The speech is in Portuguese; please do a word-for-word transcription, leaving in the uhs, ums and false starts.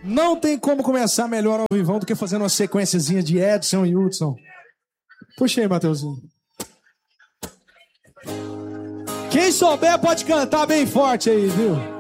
Não tem como começar melhor ao vivão do que fazendo uma sequenciazinha de Edson e Hudson. Puxa aí, Mateuzinho. Quem souber pode cantar bem forte aí, viu?